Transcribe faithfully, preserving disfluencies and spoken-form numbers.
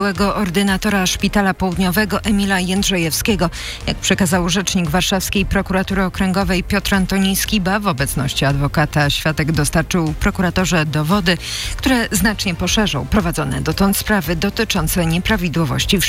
byłego ordynatora Szpitala Południowego Emila Jędrzejewskiego. Jak przekazał rzecznik Warszawskiej Prokuratury Okręgowej Piotr Antoniński-Ba, w obecności adwokata świadek dostarczył prokuratorze dowody, które znacznie poszerzą prowadzone dotąd sprawy dotyczące nieprawidłowości w